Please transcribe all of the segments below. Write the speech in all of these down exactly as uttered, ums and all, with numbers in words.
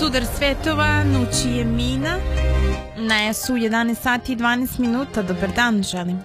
Sudar svetova, Nući je Mina. Na S U jedanaest sati i dvanaest minuta. Dobar dan želim.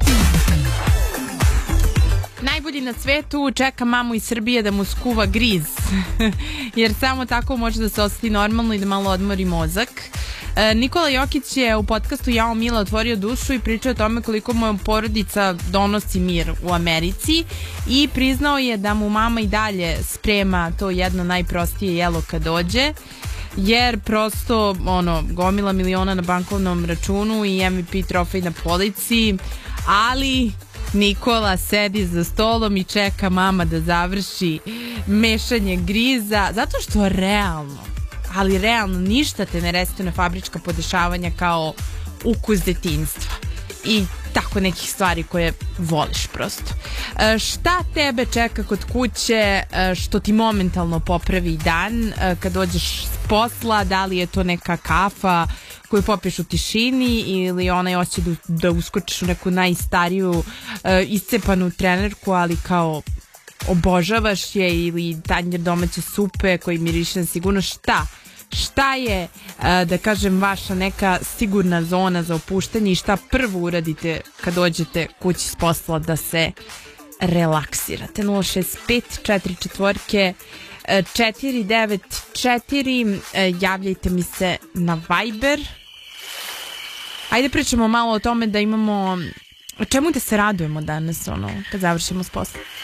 Najbolji na svetu čeka mamu iz Srbije da mu skuva griz. Jer samo tako može da se osjeti normalno i da malo odmori mozak. Nikola Jokić je u podcastu Jao Mila otvorio dušu i pričao o tome koliko mu porodica donosi mir u Americi i priznao je da mu mama i dalje sprema to jedno najprostije jelo kad dođe, jer prosto ono, gomila miliona na bankovnom računu i M V P trofej na polici, ali Nikola sedi za stolom i čeka mama da završi mešanje griza, zato što realno, ali realno ništa te ne restuje fabrička podešavanja kao ukus detinjstva i tako nekih stvari koje voliš prosto. E, šta tebe čeka kod kuće e, što ti momentalno popravi dan e, kad dođeš s posla? Da li je to neka kafa koju popiješ u tišini ili onaj osjećaj da, da uskočiš u neku najstariju e, iscepanu trenerku, ali kao obožavaš je, ili tanjer domaće supe koji miriše na sigurno? Šta? Šta je, da kažem, vaša neka sigurna zona za opuštanje i šta prvo uradite kad dođete kući s posla da se relaksirate? Nula šest pet četiri četiri četiri devet četiri, javljajte mi se na Viber. Ajde pričamo malo o tome da imamo, čemu da se radujemo danas, ono, kad završimo s posla.